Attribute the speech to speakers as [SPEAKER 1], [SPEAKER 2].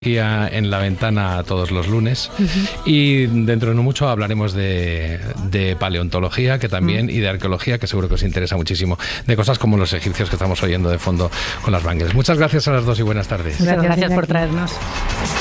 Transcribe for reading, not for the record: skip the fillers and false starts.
[SPEAKER 1] en La Ventana todos los lunes y dentro de no mucho hablaremos de paleontología que también y de arqueología, que seguro que os interesa muchísimo, de cosas como los egipcios que estamos oyendo de fondo con las bangles. Muchas gracias a las dos y buenas tardes.
[SPEAKER 2] Gracias por traernos.